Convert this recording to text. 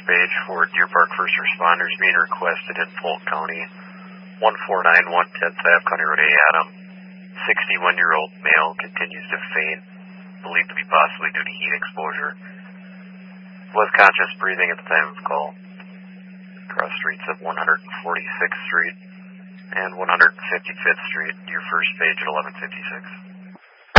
page for Deer Park first responders being requested in Polk County. 149 110th Ave, County Road A, Adam. 61-year-old male continues to faint, believed to be possibly due to heat exposure. Was conscious breathing at the time of call. Cross streets of 146th Street and 155th Street, your first page at 1156.